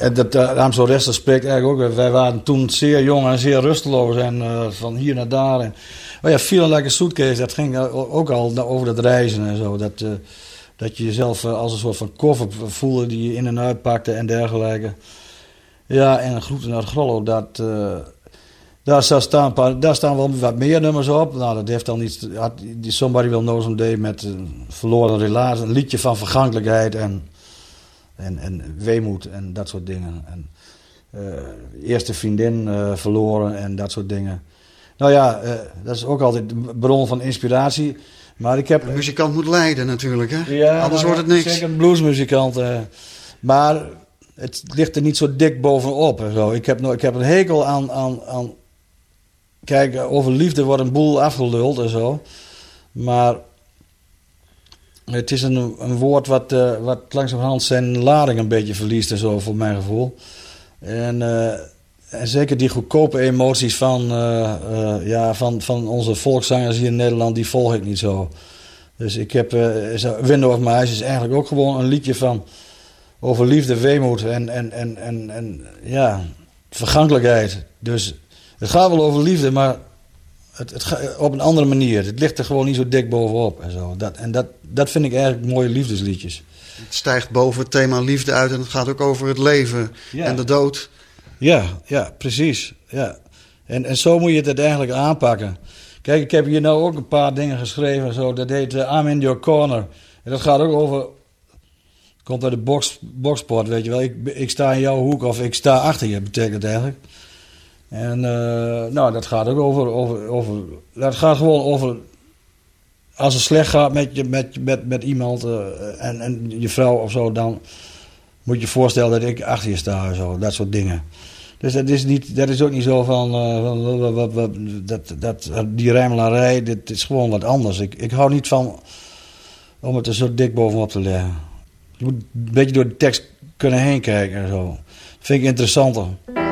En dat Amstel Rester spreekt eigenlijk ook. Wij waren toen zeer jong en zeer rusteloos. En van hier naar daar. En, maar ja, Feeling Like a Suitcase, dat ging ook al over dat reizen en zo. Dat je jezelf als een soort van koffer voelde die je in en uitpakte en dergelijke. Ja, en Groeten naar Grollo, daar staan wel wat meer nummers op. Nou, dat heeft dan iets. Die Somebody Will Know Someday met verloren relatie, een liedje van vergankelijkheid en weemoed en dat soort dingen. En eerste vriendin verloren en dat soort dingen. Nou ja, dat is ook altijd een bron van inspiratie. Maar ik heb... Een muzikant moet leiden natuurlijk, hè? Ja, anders wordt het niks. Zeker een bluesmuzikant. Maar het ligt er niet zo dik bovenop. En zo. Ik heb een hekel aan... Kijk, over liefde wordt een boel afgeluld en zo. Maar het is een woord wat langzamerhand zijn lading een beetje verliest en zo, voor mijn gevoel. En zeker die goedkope emoties van onze volkszangers hier in Nederland, die volg ik niet zo. Dus ik heb Window of My Eyes is eigenlijk ook gewoon een liedje over liefde, weemoed en vergankelijkheid. Dus het gaat wel over liefde, maar het gaat op een andere manier. Het ligt er gewoon niet zo dik bovenop en zo. Dat vind ik eigenlijk mooie liefdesliedjes. Het stijgt boven het thema liefde uit en het gaat ook over het leven en de dood. Ja, precies. Ja. En zo moet je het eigenlijk aanpakken. Kijk, ik heb hier nou ook een paar dingen geschreven. Zo, dat heet I'm in Your Corner. En dat gaat ook over... Komt uit de boksport, weet je wel. Ik sta in jouw hoek of ik sta achter je, betekent het eigenlijk. En dat gaat ook over... Dat gaat gewoon over... Als het slecht gaat met iemand en je vrouw of zo, dan moet je je voorstellen dat ik achter je sta en zo. Dat soort dingen. Dus dat is ook niet zo van die rijmelarij. Dit is gewoon wat anders. Ik hou niet van om het er zo dik bovenop te leggen. Je moet een beetje door de tekst kunnen heen kijken en zo. Dat vind ik interessanter.